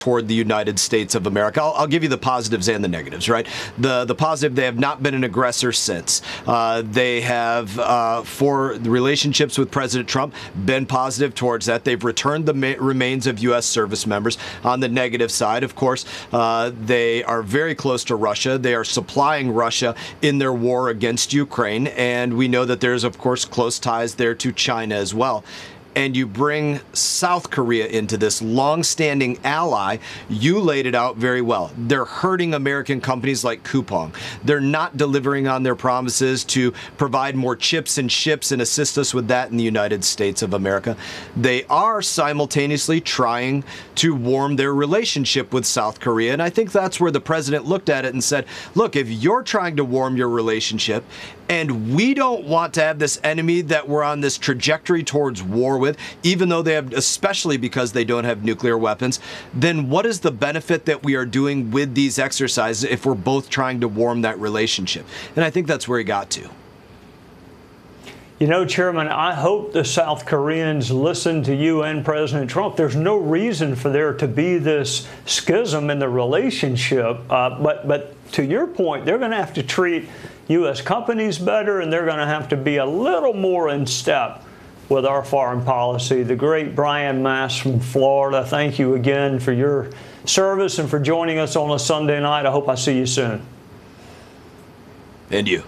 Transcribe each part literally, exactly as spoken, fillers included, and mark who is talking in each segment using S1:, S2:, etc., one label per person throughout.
S1: toward the United States of America. I'll, I'll give you the positives and the negatives, right? The the positive, they have not been an aggressor since. Uh, they have, uh, for the relationships with President Trump, been positive towards that. They've returned the ma- remains of U S service members. On the negative side, of course, uh, they are very close to Russia. They are supplying Russia in their war against Ukraine, and we know that there's, of course, close ties there to China as well. And you bring South Korea into this long-standing ally, you laid it out very well. They're hurting American companies like Coupang. They're not delivering on their promises to provide more chips and ships and assist us with that in the United States of America. They are simultaneously trying to warm their relationship with South Korea. And I think that's where the president looked at it and said, look, if you're trying to warm your relationship and we don't want to have this enemy that we're on this trajectory towards war with, even though they have, especially because they don't have nuclear weapons, then what is the benefit that we are doing with these exercises if we're both trying to warm that relationship? And I think that's where he got to.
S2: You know, Chairman, I hope the South Koreans listen to you and President Trump. There's no reason for there to be this schism in the relationship. Uh, but, but to your point, they're going to have to treat U S companies better, and they're going to have to be a little more in step with our foreign policy. The great Brian Mast from Florida, thank you again for your service and for joining us on a Sunday night. I hope I see you soon.
S1: And you.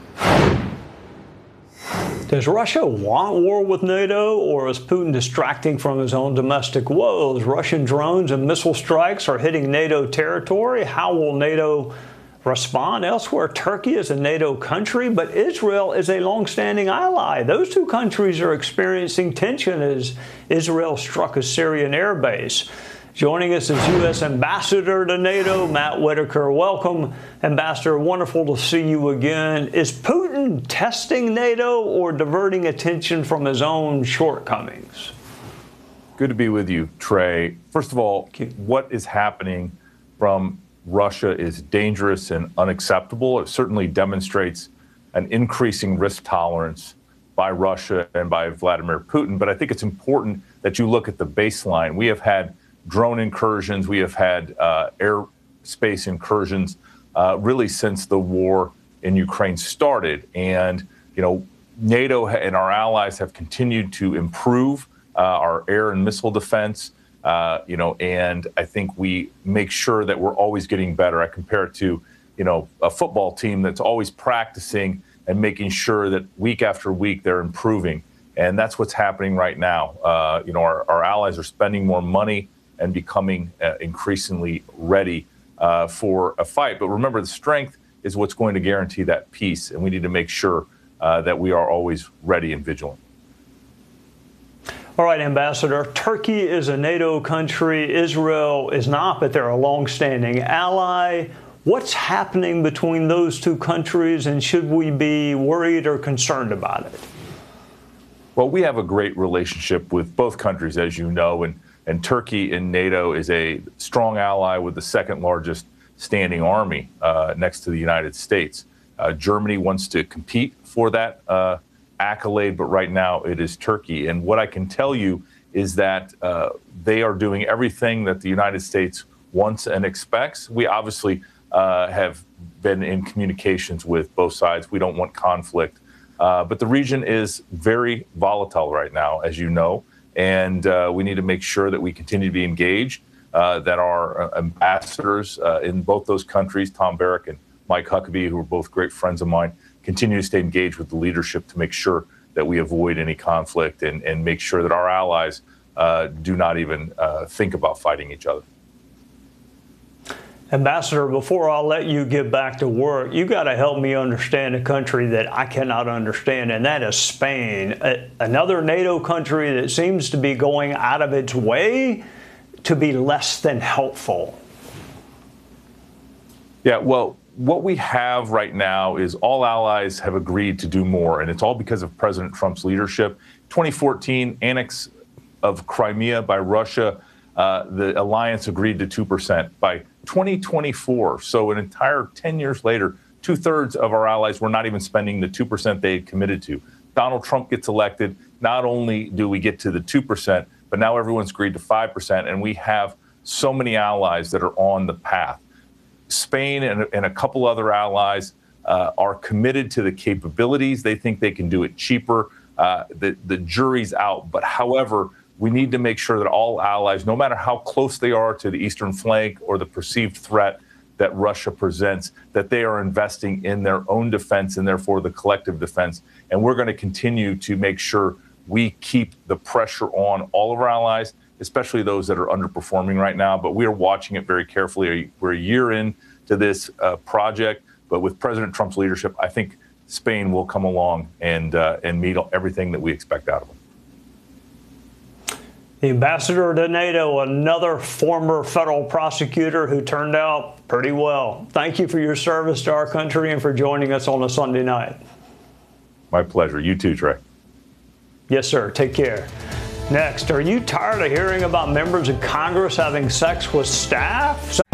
S2: Does Russia want war with NATO, or is Putin distracting from his own domestic woes? Russian drones and missile strikes are hitting NATO territory. How will NATO respond? Elsewhere, Turkey is a NATO country, but Israel is a longstanding ally. Those two countries are experiencing tension as Israel struck a Syrian air base. Joining us is U S Ambassador to NATO, Matt Whitaker. Welcome, Ambassador. Wonderful to see you again. Is Putin testing NATO or diverting attention from his own shortcomings?
S3: Good to be with you, Trey. First of all, what is happening from Russia is dangerous and unacceptable. It certainly demonstrates an increasing risk tolerance by Russia and by Vladimir Putin. But I think it's important that you look at the baseline. We have had drone incursions. We have had uh, airspace incursions uh, really since the war in Ukraine started. And, you know, NATO and our allies have continued to improve uh, our air and missile defense. Uh, you know, and I think we make sure that we're always getting better. I compare it to, you know, a football team that's always practicing and making sure that week after week they're improving. And that's what's happening right now. Uh, you know, our, our allies are spending more money and becoming uh, increasingly ready uh, for a fight. But remember, the strength is what's going to guarantee that peace. And we need to make sure uh, that we are always ready and vigilant.
S2: All right, Ambassador, Turkey is a NATO country. Israel is not, but they're a longstanding ally. What's happening between those two countries, and should we be worried or concerned about it?
S3: Well, we have a great relationship with both countries, as you know, and, and Turkey in NATO is a strong ally with the second largest standing army uh, next to the United States. Uh, Germany wants to compete for that uh, accolade, but right now it is Turkey. And what I can tell you is that uh, they are doing everything that the United States wants and expects. We obviously uh, have been in communications with both sides. We don't want conflict. Uh, but the region is very volatile right now, as you know, and uh, we need to make sure that we continue to be engaged, uh, that our ambassadors uh, in both those countries, Tom Barrack and Mike Huckabee, who are both great friends of mine, continue to stay engaged with the leadership to make sure that we avoid any conflict and, and make sure that our allies uh, do not even uh, think about fighting each other.
S2: Ambassador, before I'll let you get back to work, you got to help me understand a country that I cannot understand, and that is Spain, a, another NATO country that seems to be going out of its way to be less than helpful.
S3: Yeah, well, what we have right now is all allies have agreed to do more, and it's all because of President Trump's leadership. twenty fourteen, annex of Crimea by Russia, uh, the alliance agreed to two percent. By twenty twenty-four, so an entire ten years later, two-thirds of our allies were not even spending the two percent they had committed to. Donald Trump gets elected. Not only do we get to the two percent, but now everyone's agreed to five percent, and we have so many allies that are on the path. Spain and, and a couple other allies uh, are committed to the capabilities. They think they can do it cheaper. Uh, the, the jury's out. But however, we need to make sure that all allies, no matter how close they are to the eastern flank or the perceived threat that Russia presents, that they are investing in their own defense and therefore the collective defense. And we're going to continue to make sure we keep the pressure on all of our allies, especially those that are underperforming right now. But we are watching it very carefully. We're a year into this uh, project, but with President Trump's leadership, I think Spain will come along and uh, and meet everything that we expect out of them.
S2: The ambassador to NATO, another former federal prosecutor who turned out pretty well. Thank you for your service to our country and for joining us on a Sunday night.
S3: My pleasure. You too, Trey.
S2: Yes, sir. Take care. Next, are you tired of hearing about members of Congress having sex with staff?